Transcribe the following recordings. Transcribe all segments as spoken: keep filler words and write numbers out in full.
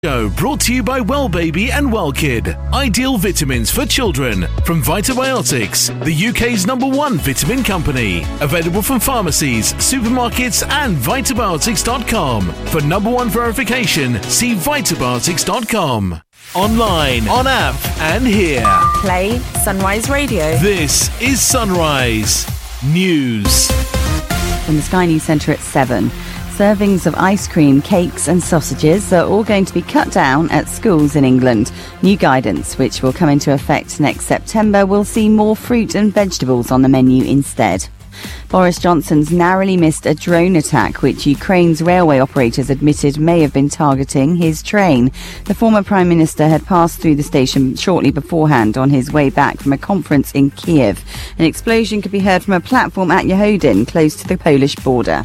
Show brought to you by Well Baby and Well Kid. Ideal vitamins for children from Vitabiotics, the U K's number one vitamin company. Available from pharmacies, supermarkets and vitabiotics dot com. For number one verification, see vitabiotics dot com. Online, on app and here. Play Sunrise Radio. This is Sunrise News. From the Sky News Centre at seven. Servings of ice cream, cakes and sausages are all going to be cut down at schools in England. New guidance, which will come into effect next September, will see more fruit and vegetables on the menu instead. Boris Johnson's narrowly missed a drone attack which Ukraine's railway operators admitted may have been targeting his train. The former Prime Minister had passed through the station shortly beforehand on his way back from a conference in Kiev. An explosion could be heard from a platform at Yehodin, close to the Polish border.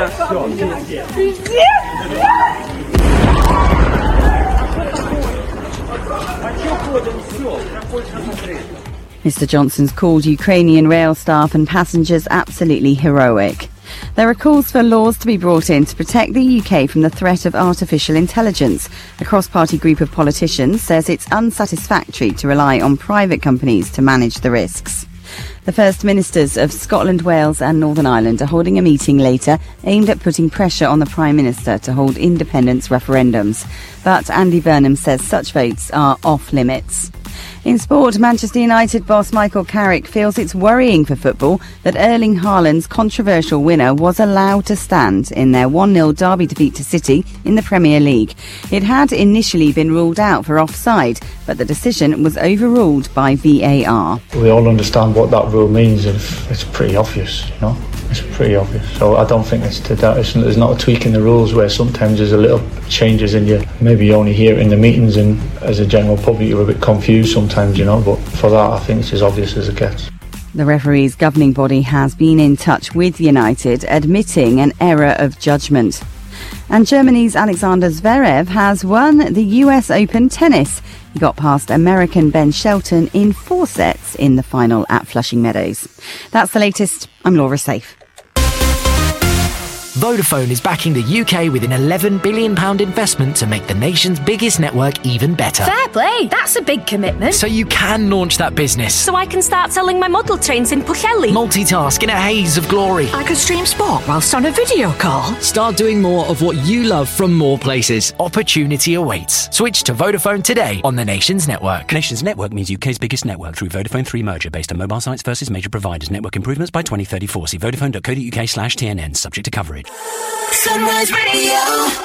Mister Johnson's called Ukrainian rail staff and passengers absolutely heroic. There are calls for laws to be brought in to protect the U K from the threat of artificial intelligence. A cross-party group of politicians says it's unsatisfactory to rely on private companies to manage the risks. The First Ministers of Scotland, Wales and Northern Ireland are holding a meeting later aimed at putting pressure on the Prime Minister to hold independence referendums. But Andy Burnham says such votes are off limits. In sport, Manchester United boss Michael Carrick feels it's worrying for football that Erling Haaland's controversial winner was allowed to stand in their one nil derby defeat to City in the Premier League. It had initially been ruled out for offside, but the decision was overruled by V A R. We all understand what that rule means, and it's pretty obvious, you know. It's pretty obvious. So I don't think it's to that. It's, there's not a tweak in the rules where sometimes there's a little changes in you. Maybe you only hear it in the meetings, and as a general public you're a bit confused sometimes, you know. But for that, I think it's as obvious as it gets. The referee's governing body has been in touch with United, admitting an error of judgment. And Germany's Alexander Zverev has won the U S Open tennis. He got past American Ben Shelton in four sets in the final at Flushing Meadows. That's the latest. I'm Laura Safe. Vodafone is backing the U K with an eleven billion pounds investment to make the nation's biggest network even better. Fair play, that's a big commitment. So you can launch that business. So I can start selling my model trains in Pwllheli. Multitask in a haze of glory. I could stream sport whilst on a video call. Start doing more of what you love from more places. Opportunity awaits. Switch to Vodafone today on the nation's network. Nation's network means U K's biggest network through Vodafone three merger based on mobile sites versus major providers. Network improvements by twenty thirty-four. See vodafone dot co dot uk slash T N N. Subject to coverage. Sunrise Radio.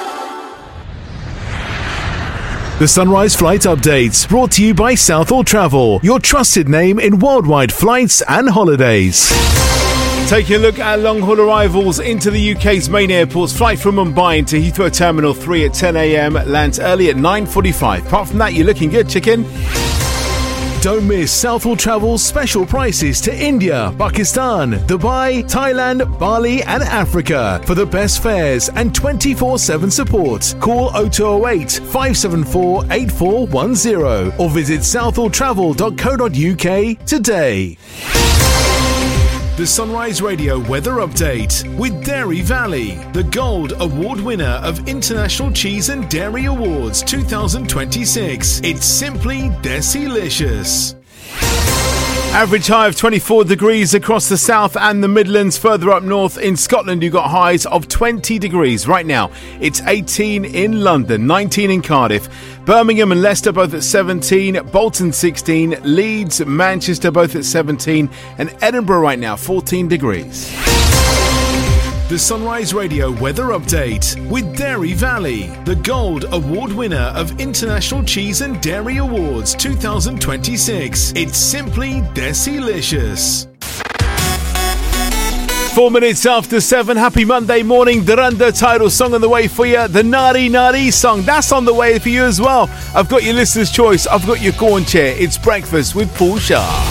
The Sunrise Flight Updates, brought to you by Southall Travel, your trusted name in worldwide flights and holidays. Taking a look at long-haul arrivals into the U K's main airports. Flight from Mumbai into Heathrow Terminal three at ten a.m. lands early at nine forty-five. Apart from that, you're looking good, chicken. Don't miss Southall Travel's special prices to India, Pakistan, Dubai, Thailand, Bali and Africa for the best fares and twenty-four seven support. Call oh two oh eight, five seven four, eight four one oh or visit southall travel dot co dot uk today. The Sunrise Radio Weather Update with Dairy Valley, the Gold Award winner of International Cheese and Dairy Awards twenty twenty-six. It's simply Desilicious. Average high of twenty-four degrees across the south and the Midlands. Further up north in Scotland, you've got highs of twenty degrees. Right now, it's eighteen in London, nineteen in Cardiff. Birmingham and Leicester both at seventeen, Bolton sixteen, Leeds, Manchester both at seventeen, and Edinburgh right now fourteen degrees. The Sunrise Radio Weather Update with Dairy Valley, the Gold Award winner of International Cheese and Dairy Awards twenty twenty-six. It's simply Desilicious. Four minutes after seven, happy Monday morning. Duranda title song on the way for you. The Nari Nari song, that's on the way for you as well. I've got your listener's choice. I've got your corn chair. It's breakfast with Paul Shah.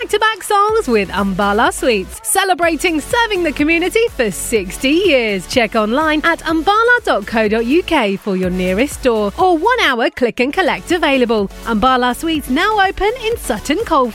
back-to-back songs with Umbala Sweets, celebrating serving the community for sixty years. Check online at umbala dot co dot uk for your nearest store or one hour click and collect available. Umbala Sweets now open in Sutton Coldfield.